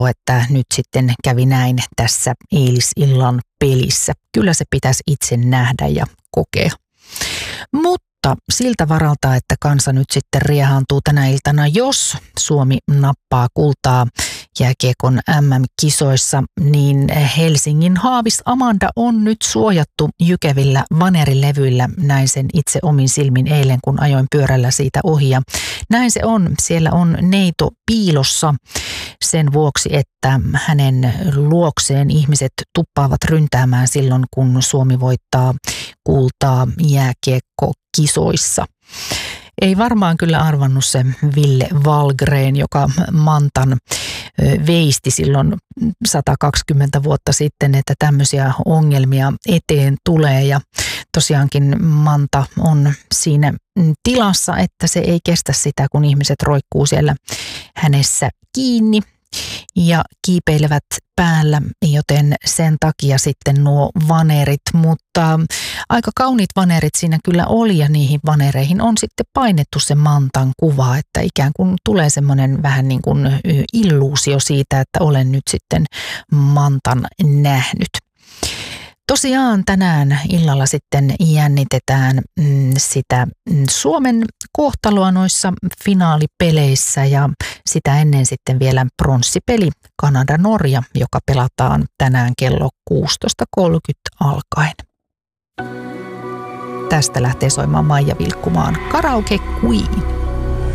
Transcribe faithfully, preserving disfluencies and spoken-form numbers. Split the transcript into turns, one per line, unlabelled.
että nyt sitten kävi näin tässä eilisillan pelissä. Kyllä se pitäisi itse nähdä ja kokea. Mutta siltä varalta, että kansa nyt sitten riehaantuu tänä iltana, jos Suomi nappaa kultaa jääkiekon äm äm-kisoissa, niin Helsingin Haavis Amanda on nyt suojattu jykevillä vanerilevyillä. Näin sen itse omin silmin eilen, kun ajoin pyörällä siitä ohi. Ja näin se on. Siellä on neito piilossa sen vuoksi, että hänen luokseen ihmiset tuppaavat ryntäämään silloin, kun Suomi voittaa kultaa jääkiekkokisoissa. Ei varmaan kyllä arvannut se Ville Wahlgren, joka Mantan veisti silloin sata kaksikymmentä vuotta sitten, että tämmöisiä ongelmia eteen tulee. Ja tosiaankin Manta on siinä tilassa, että se ei kestä sitä, kun ihmiset roikkuu siellä hänessä kiinni ja kiipeilevät päällä, joten sen takia sitten nuo vanerit, mutta aika kauniit vanerit siinä kyllä oli ja niihin vanereihin on sitten painettu se Mantan kuva, että ikään kuin tulee semmoinen vähän niin kuin illuusio siitä, että olen nyt sitten Mantan nähnyt. Tosiaan tänään illalla sitten jännitetään sitä Suomen kohtaloa noissa finaalipeleissä ja sitä ennen sitten vielä pronssipeli Kanada-Norja, joka pelataan tänään kello kuusitoista kolmekymmentä alkaen. Tästä lähtee soimaan Maija Vilkkumaan Karaoke Queen.